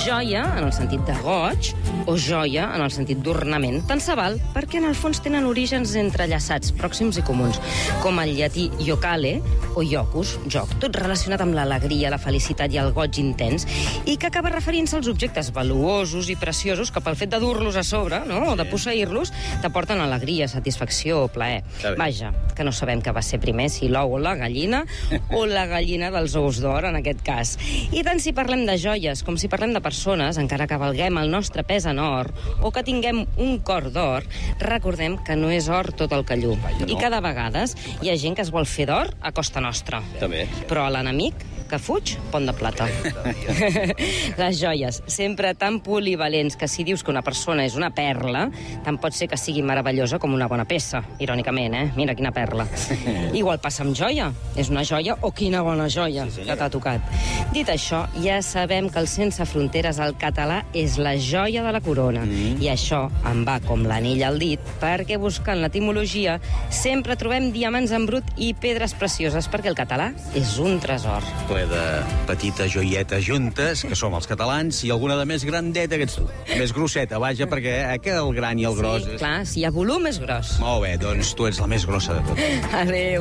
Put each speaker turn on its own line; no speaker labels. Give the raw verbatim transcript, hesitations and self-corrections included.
joia en el sentit de goig o joia en el sentit d'ornament. Tant se val, perquè en el fons tenen orígens entrellaçats, pròxims i comuns, com el llatí iocale o iocus, joc, tot relacionat amb l'alegria, la felicitat i el goig intens, i que acaba referint-se als objectes valuosos i preciosos que pel fet de dur-los a sobre, no?, o de posseir-los, t'aporten alegria, satisfacció o plaer. Vaja, que no sabem què va ser primer, si l'ou o la gallina, o la gallina dels ous d'or, en aquest cas. I tant si parlem de joies com si parlem de persones, encara que valguem el nostre pes en or, o que tinguem un cor d'or, recordem que no és or tot el que llum. I cada vegada hi ha gent que es vol fer d'or a costa nostra.
També.
Però a l'enemic que fuig, pont de plata. Les joies, sempre tan polivalents que si dius que una persona és una perla, tant pot ser que sigui meravellosa com una bona peça, irònicament, eh? Mira quina perla. Igual passa amb joia. És una joia o quina bona joia sí, que t'ha tocat. Dit això, ja sabem que el Sense Fronteres al català és la joia de la corona. Mm. I això em va com l'anell al dit, perquè buscant l'etimologia sempre trobem diamants en brut i pedres precioses, perquè el català és un tresor.
Ple de petites joietes juntes, que som els catalans, i alguna de més grandeta que ets tu. Més grosseta, vaja, perquè aquest el gran i el gros...
Sí, clar, si hi ha volum és gros.
Molt bé, doncs tu ets la més grossa de tot.
Adéu.